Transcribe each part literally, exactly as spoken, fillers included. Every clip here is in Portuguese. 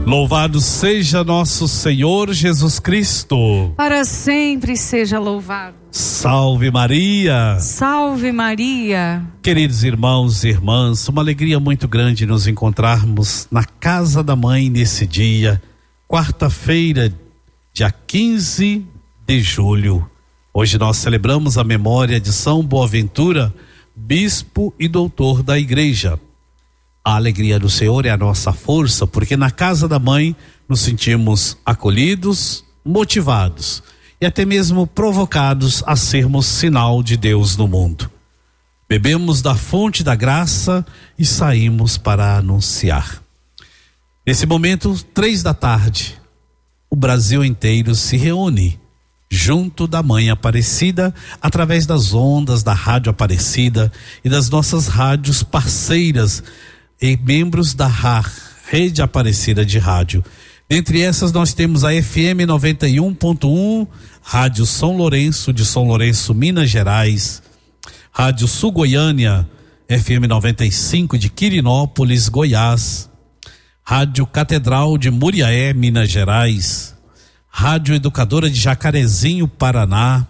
Louvado seja nosso Senhor Jesus Cristo. Para sempre seja louvado. Salve Maria. Salve Maria. Queridos irmãos e irmãs, uma alegria muito grande nos encontrarmos na casa da mãe nesse dia, quarta-feira, dia quinze de julho. Hoje nós celebramos a memória de São Boaventura, bispo e doutor da igreja. A alegria do Senhor é a nossa força, porque na casa da mãe nos sentimos acolhidos, motivados e até mesmo provocados a sermos sinal de Deus no mundo. Bebemos da fonte da graça e saímos para anunciar. Nesse momento, três da tarde, o Brasil inteiro se reúne junto da Mãe Aparecida, através das ondas da Rádio Aparecida e das nossas rádios parceiras e membros da R A R, Rede Aparecida de Rádio. Dentre essas nós temos a F M noventa e um ponto um, Rádio São Lourenço, de São Lourenço, Minas Gerais, Rádio Sul Goiânia, F M noventa e cinco de Quirinópolis, Goiás, Rádio Catedral de Muriaé, Minas Gerais, Rádio Educadora de Jacarezinho, Paraná,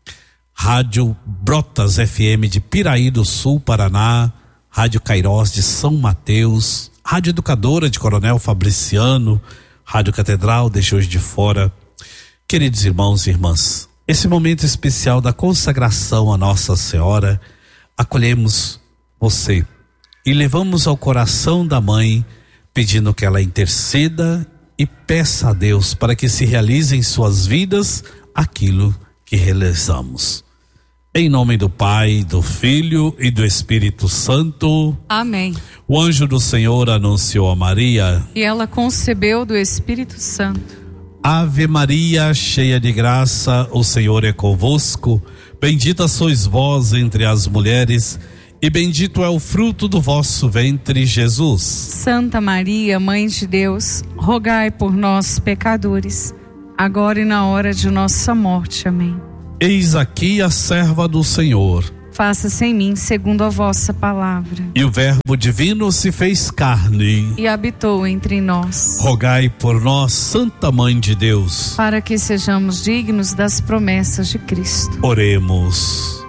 Rádio Brotas F M de Piraí do Sul, Paraná, Rádio Cairós de São Mateus, Rádio Educadora de Coronel Fabriciano, Rádio Catedral de Juiz de Fora. Queridos irmãos e irmãs, esse momento especial da consagração a Nossa Senhora, acolhemos você e levamos ao coração da mãe, pedindo que ela interceda e peça a Deus para que se realize em suas vidas aquilo que realizamos. Em nome do Pai, do Filho e do Espírito Santo. Amém. O anjo do Senhor anunciou a Maria. E ela concebeu do Espírito Santo. Ave Maria, cheia de graça, o Senhor é convosco. Bendita sois vós entre as mulheres, e bendito é o fruto do vosso ventre, Jesus. Santa Maria, Mãe de Deus, rogai por nós, pecadores, agora e na hora de nossa morte. Amém. Eis aqui a serva do Senhor. Faça-se em mim segundo a vossa palavra. E o Verbo divino se fez carne e habitou entre nós. Rogai por nós, Santa Mãe de Deus, para que sejamos dignos das promessas de Cristo. Oremos.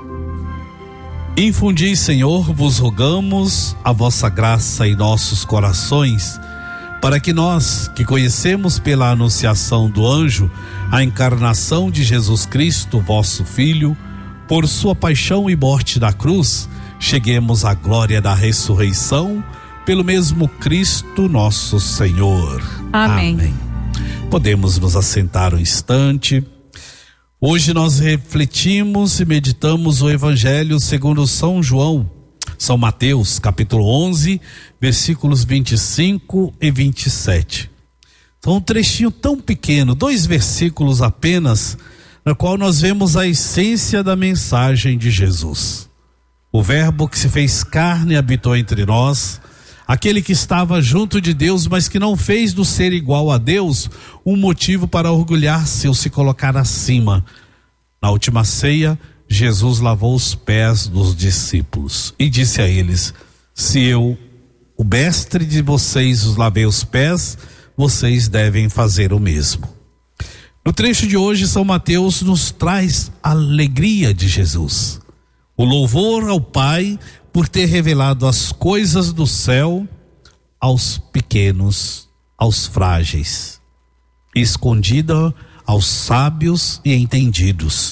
Infundi, Senhor, vos rogamos a vossa graça em nossos corações, para que nós, que conhecemos pela anunciação do anjo a encarnação de Jesus Cristo, vosso Filho, por sua paixão e morte na cruz, cheguemos à glória da ressurreição, pelo mesmo Cristo nosso Senhor. Amém. Amém. Podemos nos assentar um instante. Hoje nós refletimos e meditamos o Evangelho segundo São João, São Mateus, capítulo onze, versículos vinte e cinco e vinte e sete. Então, um trechinho tão pequeno, dois versículos apenas, no qual nós vemos a essência da mensagem de Jesus. O Verbo que se fez carne e habitou entre nós, aquele que estava junto de Deus, mas que não fez do ser igual a Deus um motivo para orgulhar-se ou se colocar acima. Na última ceia, Jesus lavou os pés dos discípulos e disse a eles: se eu, o mestre de vocês, os lavei os pés, vocês devem fazer o mesmo. No trecho de hoje, São Mateus nos traz a alegria de Jesus, o louvor ao Pai por ter revelado as coisas do céu aos pequenos, aos frágeis, escondida aos sábios e entendidos.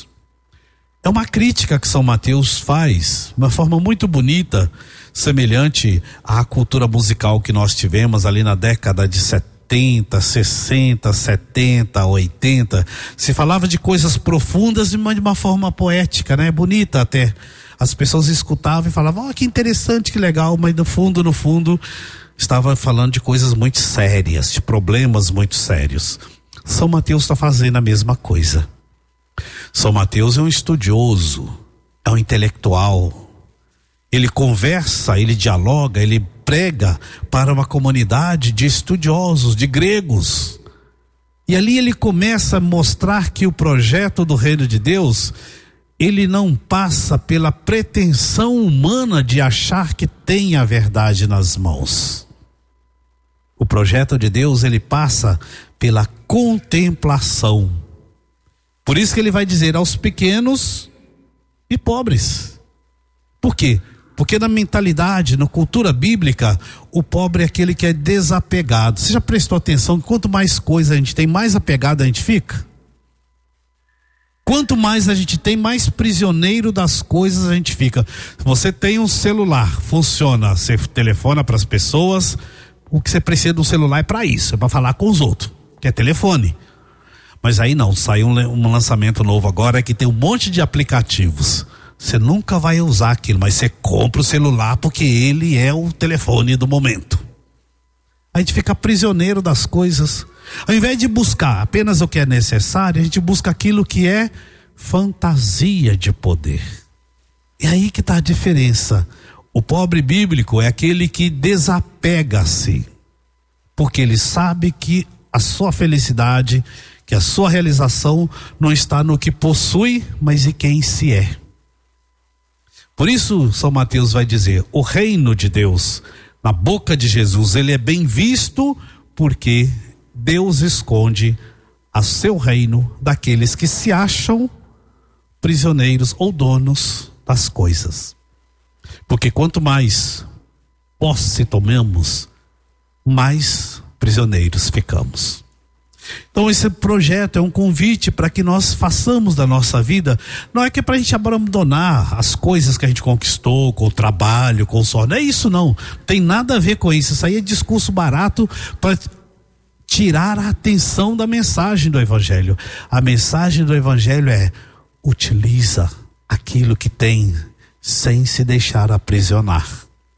É uma crítica que São Mateus faz, uma forma muito bonita, semelhante à cultura musical que nós tivemos ali na década de setenta, sessenta, setenta, oitenta. Se falava de coisas profundas de uma, de uma forma poética, né? Bonita até. As pessoas escutavam e falavam: oh, que interessante, que legal, mas no fundo, no fundo, estava falando de coisas muito sérias, de problemas muito sérios. São Mateus está fazendo a mesma coisa. São Mateus é um estudioso, é um intelectual. Ele conversa, ele dialoga, ele prega para uma comunidade de estudiosos, de gregos. E ali ele começa a mostrar que o projeto do reino de Deus, ele não passa pela pretensão humana de achar que tem a verdade nas mãos. O projeto de Deus, ele passa pela contemplação. Por isso que ele vai dizer aos pequenos e pobres. Por quê? Porque na mentalidade, na cultura bíblica, o pobre é aquele que é desapegado. Você já prestou atenção que quanto mais coisa a gente tem, mais apegado a gente fica? Quanto mais a gente tem, mais prisioneiro das coisas a gente fica. Você tem um celular, funciona, você telefona para as pessoas. O que você precisa de um celular é para isso, é para falar com os outros, que é telefone. Mas aí não, saiu um, um lançamento novo agora que tem um monte de aplicativos. Você nunca vai usar aquilo, mas você compra o celular porque ele é o telefone do momento. A gente fica prisioneiro das coisas. Ao invés de buscar apenas o que é necessário, a gente busca aquilo que é fantasia de poder. E aí que está a diferença. O pobre bíblico é aquele que desapega-se, porque ele sabe que a sua felicidade, que a sua realização não está no que possui, mas em quem se é. Por isso São Mateus vai dizer, o reino de Deus, na boca de Jesus, ele é bem visto porque Deus esconde a seu reino daqueles que se acham prisioneiros ou donos das coisas. Porque quanto mais posse tomamos, mais prisioneiros ficamos. Então esse projeto é um convite para que nós façamos da nossa vida, não é que é para a gente abandonar as coisas que a gente conquistou, com o trabalho, com o sono, não é isso não, tem nada a ver com isso, isso aí é discurso barato para tirar a atenção da mensagem do Evangelho. A mensagem do Evangelho é, utiliza aquilo que tem, sem se deixar aprisionar.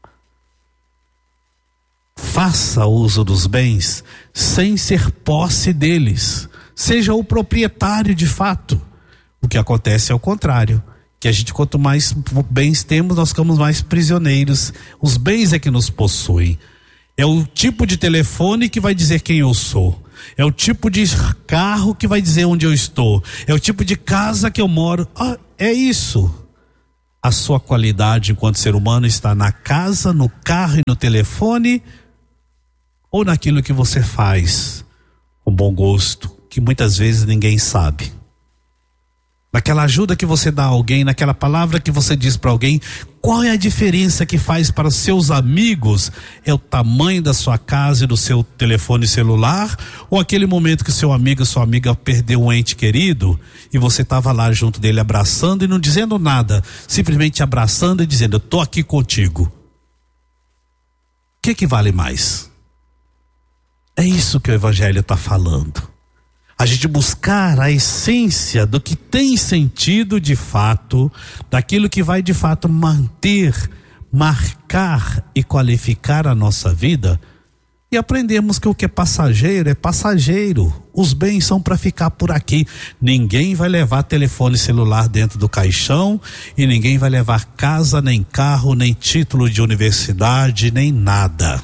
Faça uso dos bens sem ser posse deles. Seja o proprietário de fato. O que acontece é o contrário. Que a gente, quanto mais bens temos, nós ficamos mais prisioneiros. Os bens é que nos possuem. É o tipo de telefone que vai dizer quem eu sou. É o tipo de carro que vai dizer onde eu estou. É o tipo de casa que eu moro. Ah, é isso. A sua qualidade enquanto ser humano está na casa, no carro e no telefone, ou naquilo que você faz com bom gosto, que muitas vezes ninguém sabe. Naquela ajuda que você dá a alguém, naquela palavra que você diz para alguém. Qual é a diferença que faz para os seus amigos? É o tamanho da sua casa e do seu telefone celular? Ou aquele momento que seu amigo, sua amiga perdeu um ente querido e você estava lá junto dele abraçando e não dizendo nada, simplesmente abraçando e dizendo, eu estou aqui contigo. O que que vale mais? É isso que o Evangelho está falando. A gente buscar a essência do que tem sentido de fato, daquilo que vai de fato manter, marcar e qualificar a nossa vida, e aprendemos que o que é passageiro é passageiro. Os bens são para ficar por aqui. Ninguém vai levar telefone celular dentro do caixão, e ninguém vai levar casa, nem carro, nem título de universidade, nem nada.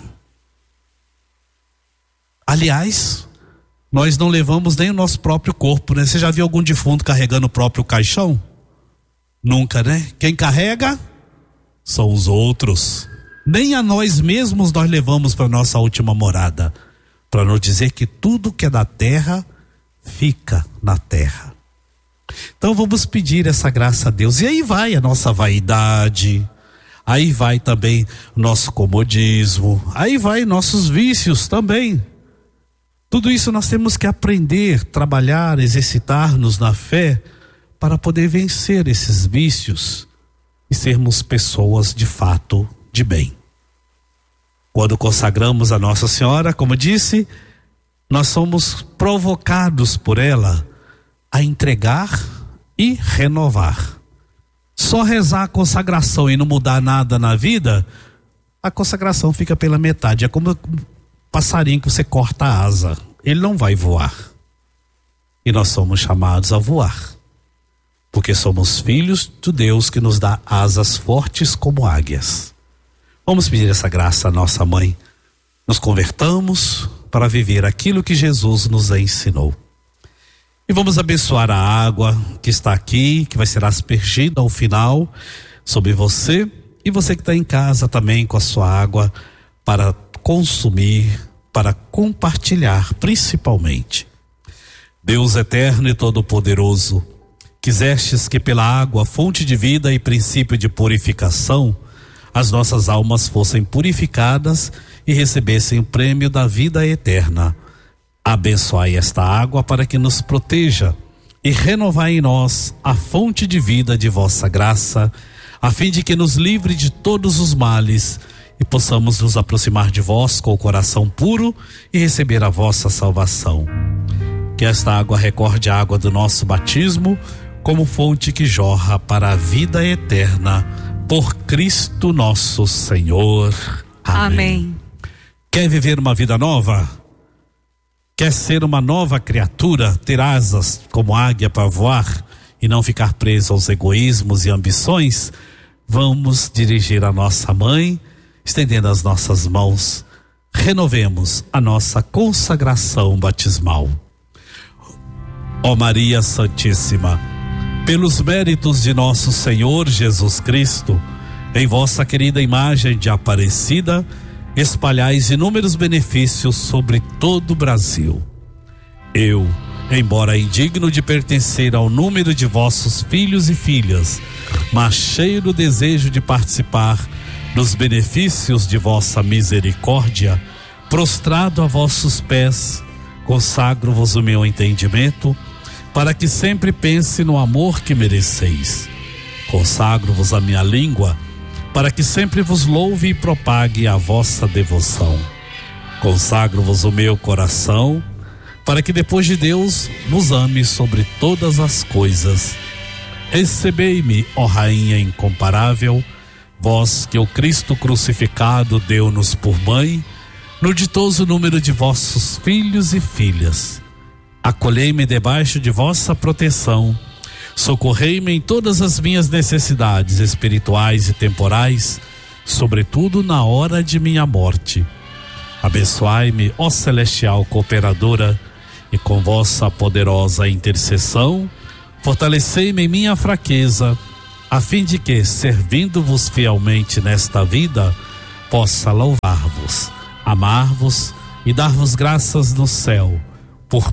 Aliás, nós não levamos nem o nosso próprio corpo, né? Você já viu algum defunto carregando o próprio caixão? Nunca, né? Quem carrega são os outros. Nem a nós mesmos nós levamos para nossa última morada, para não dizer que tudo que é da terra fica na terra. Então vamos pedir essa graça a Deus. E aí vai a nossa vaidade, aí vai também o nosso comodismo, aí vai nossos vícios também. Tudo isso nós temos que aprender, trabalhar, exercitar-nos na fé para poder vencer esses vícios e sermos pessoas de fato de bem. Quando consagramos a Nossa Senhora, como disse, nós somos provocados por ela a entregar e renovar. Só rezar a consagração e não mudar nada na vida, a consagração fica pela metade. É como passarinho que você corta a asa, ele não vai voar. E nós somos chamados a voar, porque somos filhos de Deus que nos dá asas fortes como águias. Vamos pedir essa graça à nossa mãe. Nos convertamos para viver aquilo que Jesus nos ensinou. E vamos abençoar a água que está aqui, que vai ser aspergida ao final sobre você, e você que está em casa também com a sua água para consumir, para compartilhar principalmente. Deus eterno e todo-poderoso, quisestes que pela água, fonte de vida e princípio de purificação, as nossas almas fossem purificadas e recebessem o prêmio da vida eterna. Abençoai esta água para que nos proteja e renovai em nós a fonte de vida de vossa graça, a fim de que nos livre de todos os males e possamos nos aproximar de vós com o coração puro e receber a vossa salvação. Que esta água recorde a água do nosso batismo como fonte que jorra para a vida eterna, por Cristo nosso Senhor. Amém. Amém. Quer viver uma vida nova? Quer ser uma nova criatura, ter asas como águia para voar e não ficar preso aos egoísmos e ambições? Vamos dirigir a nossa mãe, estendendo as nossas mãos. Renovemos a nossa consagração batismal. Ó Maria Santíssima, pelos méritos de nosso Senhor Jesus Cristo, em vossa querida imagem de Aparecida, espalhais inúmeros benefícios sobre todo o Brasil. Eu, embora indigno de pertencer ao número de vossos filhos e filhas, mas cheio do desejo de participar dos benefícios de vossa misericórdia, prostrado a vossos pés, consagro-vos o meu entendimento, para que sempre pense no amor que mereceis. Consagro-vos a minha língua, para que sempre vos louve e propague a vossa devoção. Consagro-vos o meu coração, para que depois de Deus vos ame sobre todas as coisas. Recebei-me, ó Rainha incomparável, vós que o Cristo crucificado deu-nos por mãe, no ditoso número de vossos filhos e filhas. Acolhei-me debaixo de vossa proteção, socorrei-me em todas as minhas necessidades espirituais e temporais, sobretudo na hora de minha morte. Abençoai-me, ó celestial cooperadora, e com vossa poderosa intercessão, fortalecei-me em minha fraqueza, a fim de que, servindo-vos fielmente nesta vida, possa louvar-vos, amar-vos e dar-vos graças no céu,